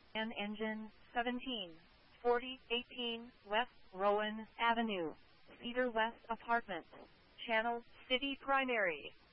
and engine 174018 West Rowan Avenue, Cedar West Apartments, Channel City Primary.